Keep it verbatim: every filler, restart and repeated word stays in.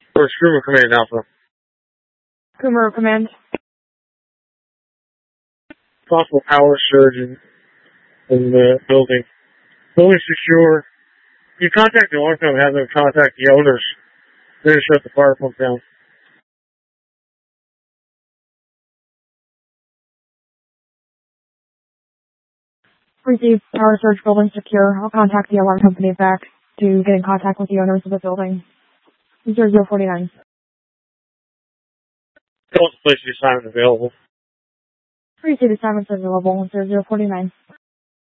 For Screamer Command Alpha. Screamer Command. Possible power surge in, in the building. Building secure. You contact the alarm company, have them contact the owners. They're going to shut the fire pump down. Receive power surge, building secure. I'll contact the alarm company back to get in contact with the owners of the building. zero zero four nine. Don't place the assignment available. Receive assignments available. zero zero four nine.